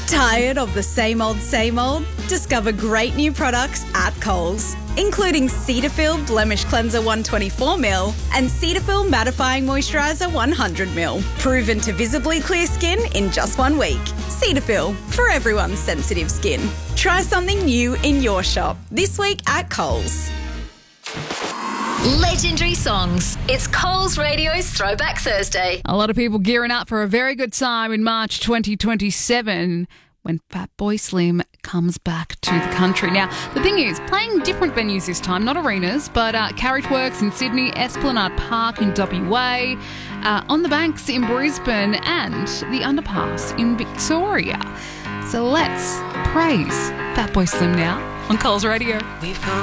Tired of the same old, same old? Discover great new products at Coles, including Cetaphil Blemish Cleanser 124ml and Cetaphil Mattifying Moisturiser 100ml. Proven to visibly clear skin in just 1 week. Cetaphil, for everyone's sensitive skin. Try something new in your shop this week at Coles. Legendary songs. It's Coles Radio's Throwback Thursday. A lot of people gearing up for a very good time in March 2027 when Fatboy Slim comes back to the country. Now, the thing is, playing different venues this time, not arenas, but Carriage Works in Sydney, Esplanade Park in WA, On the Banks in Brisbane and the Underpass in Victoria. So let's praise Fatboy Slim now on Coles Radio.